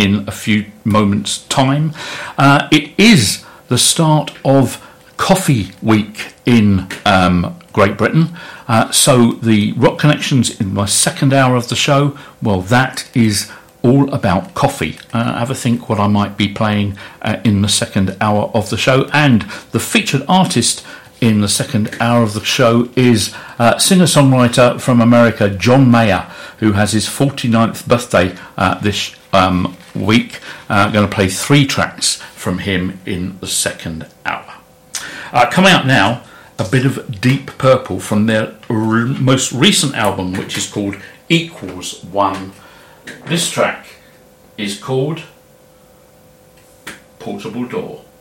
in a few moments' time. It is the start of Coffee Week in Great Britain. So the Rock Connections in my second hour of the show, well, that is all about coffee. Have a think what I might be playing in the second hour of the show. And the featured artist in the second hour of the show is singer-songwriter from America, John Mayer, who has his 49th birthday this week. Going to play 3 tracks from him in the second hour. Coming up now, a bit of Deep Purple from their most recent album, which is called Equals One. This track is called Portable Door.